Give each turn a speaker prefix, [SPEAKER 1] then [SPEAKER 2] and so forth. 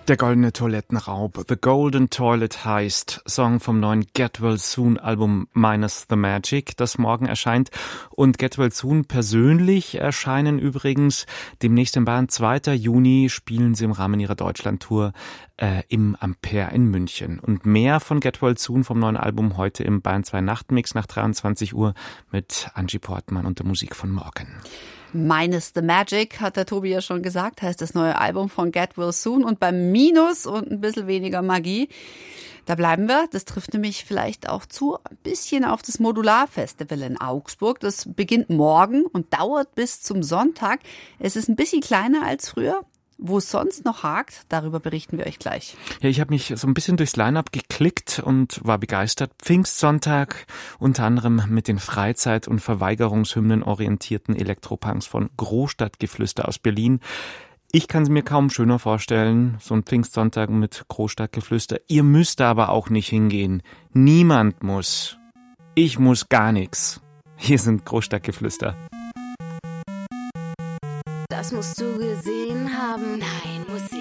[SPEAKER 1] Der goldene Toilettenraub, The Golden Toilet Heist, Song vom neuen Get Well Soon Album Minus the Magic, das morgen erscheint. Und Get Well Soon persönlich erscheinen übrigens demnächst in Bayern. 2. Juni spielen sie im Rahmen ihrer Deutschlandtour im Ampere in München. Und mehr von Get Well Soon vom neuen Album heute im Bayern 2 Nachtmix nach 23 Uhr mit Angie Portmann und der Musik von Morgan.
[SPEAKER 2] Minus the Magic, hat der Tobi ja schon gesagt, heißt das neue Album von Get Well Soon. Und beim Minus und ein bisschen weniger Magie, da bleiben wir. Das trifft nämlich vielleicht auch zu ein bisschen auf das Modular-Festival in Augsburg. Das beginnt morgen und dauert bis zum Sonntag. Es ist ein bisschen kleiner als früher. Wo es sonst noch hakt, darüber berichten wir euch gleich.
[SPEAKER 1] Ja, ich habe mich so ein bisschen durchs Line-Up geklickt und war begeistert. Pfingstsonntag, unter anderem mit den Freizeit- und Verweigerungshymnen orientierten Elektropunks von Großstadtgeflüster aus Berlin. Ich kann es mir kaum schöner vorstellen, so ein Pfingstsonntag mit Großstadtgeflüster. Ihr müsst aber auch nicht hingehen. Niemand muss. Ich muss gar nichts. Hier sind Großstadtgeflüster.
[SPEAKER 3] Das musst du gesehen haben. Nein, muss